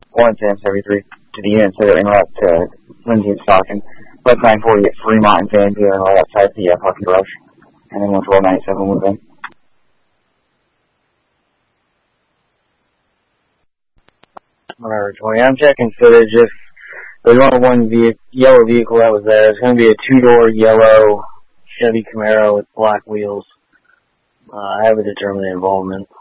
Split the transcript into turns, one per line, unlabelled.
11073 to the unit, so that en route to Lindsay and Stockton. Left 940 at Fremont and Van Buren, right outside the parking garage. And then 11297 move in. Whatever, 20. I'm checking footage. If there's only one yellow vehicle that was there, it's going to be a two-door yellow Chevy Camaro with black wheels. I haven't determined the involvement.